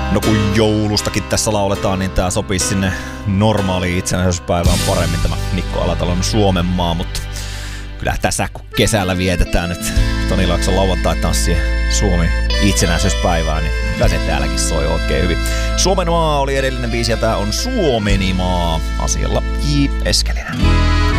No kun joulustakin tässä lauletaan, niin tää sopii sinne normaaliin itsenäisyyspäivään paremmin tämä Mikko Alatalon Suomenmaa, mutta kyllä tässä kun kesällä vietetään nyt Toni Laakson lauantai-tanssi Suomi itsenäisyyspäivää, niin kyllä se täälläkin soi oikein hyvin. Suomenmaa oli edellinen biisi ja tää on Suomenimaa asialla J. Eskelinen.